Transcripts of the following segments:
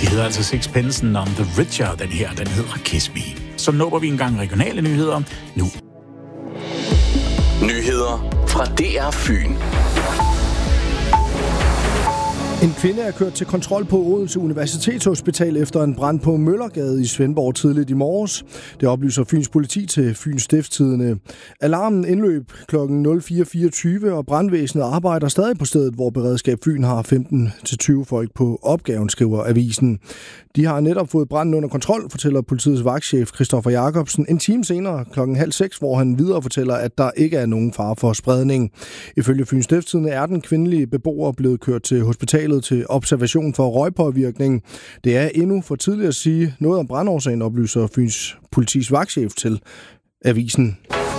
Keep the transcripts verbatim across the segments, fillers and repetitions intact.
Det hedder altså Sixpence None the Richer, den her, den hedder Kiss Me. Så nupper vi en gang regionale nyheder nu. Nyheder fra D R Fyn. En kvinde er kørt til kontrol på Odense Universitetshospital efter en brand på Møllergade i Svendborg tidligt i morges. Det oplyser Fyns politi til Fyns Stiftstidende. Alarmen indløb klokken nul fire fireogtyve, og brandvæsenet arbejder stadig på stedet, hvor Beredskab Fyn har femten til tyve folk på opgaven, skriver avisen. De har netop fået branden under kontrol, fortæller politiets vagtchef Christoffer Jacobsen en time senere klokken halv seks, hvor han videre fortæller, at der ikke er nogen fare for spredning. Ifølge Fyns Stiftstidende er den kvindelige beboer blevet kørt til hospitalet til observation for røgpåvirkning. Det er endnu for tidligt at sige noget om brandårsagen, oplyser Fyns politis vagtchef til avisen.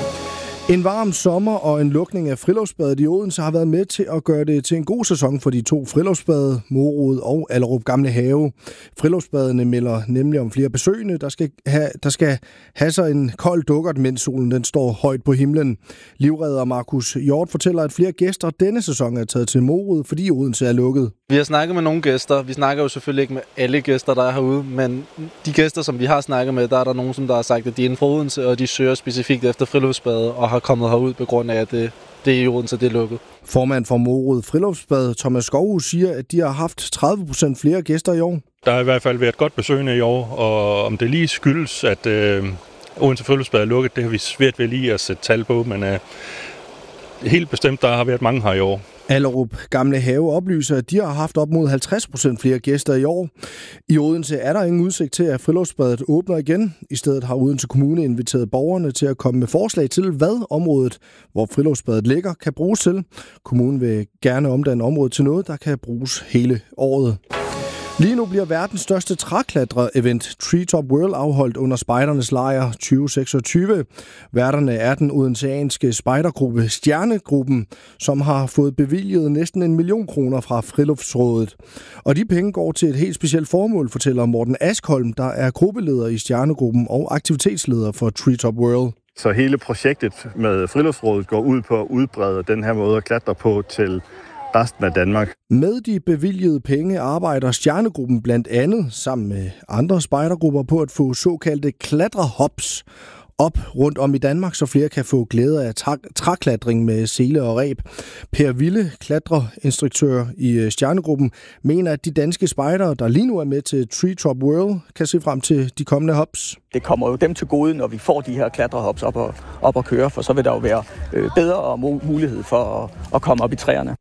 En varm sommer og en lukning af friluftsbadet i Odense har været med til at gøre det til en god sæson for de to friluftsbade, Morud og Allerup Gamle Have. Friluftsbadene melder nemlig om flere besøgende, der skal have, der skal have sig en kold dukkert, mens solen den står højt på himlen. Livredder Markus Hjort fortæller, at flere gæster denne sæson er taget til Morud, fordi Odense er lukket. Vi har snakket med nogle gæster. Vi snakker jo selvfølgelig ikke med alle gæster, der er herude, men de gæster, som vi har snakket med, der er der nogen, som der har sagt, at de er inden for Odense, og de søger specifikt efter friluftsbadet og har kommet herud på grund af, at det, det er i Odense, det er lukket. Formand for Morud Friluftsbad, Thomas Skovhus, siger, at de har haft tredive procent flere gæster i år. Der har i hvert fald været godt besøgende i år, og om det lige skyldes, at øh, Odense Friluftsbad er lukket, det har vi svært ved lige at sætte tal på, men øh, helt bestemt, der har været mange her i år. Allerup Gamle Have oplyser, at de har haft op mod halvtreds procent flere gæster i år. I Odense er der ingen udsigt til, at friluftsbadet åbner igen. I stedet har Odense Kommune inviteret borgerne til at komme med forslag til, hvad området, hvor friluftsbadet ligger, kan bruges til. Kommunen vil gerne omdanne området til noget, der kan bruges hele året. Lige nu bliver verdens største træklatre-event Treetop World afholdt under Spejdernes Lejr tyve seksogtyve. Værterne er den odenseanske spejdergruppe Stjernegruppen, som har fået bevilget næsten en million kroner fra Friluftsrådet. Og de penge går til et helt specielt formål, fortæller Morten Askholm, der er gruppeleder i Stjernegruppen og aktivitetsleder for Treetop World. Så hele projektet med Friluftsrådet går ud på at udbrede den her måde at klatre på til resten af Danmark. Med de bevilgede penge arbejder Stjernegruppen blandt andet sammen med andre spejdergrupper på at få såkaldte klatrehops op rundt om i Danmark, så flere kan få glæde af træklatring med sele og reb. Per Ville, klatreinstruktør i Stjernegruppen, mener, at de danske spejdere, der lige nu er med til Treetop World, kan se frem til de kommende hops. Det kommer jo dem til gode, når vi får de her klatrehops op og, op og køre, for så vil der jo være bedre mulighed for at, at komme op i træerne.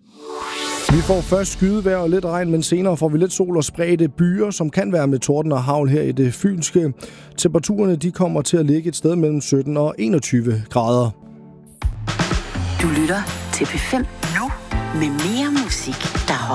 Vi får først skydevejr og lidt regn, men senere får vi lidt sol og spredte byer, som kan være med torden og hagl her i det fynske. Temperaturerne de kommer til at ligge et sted mellem sytten og enogtyve grader. Du lytter til P fem nu med mere musik, der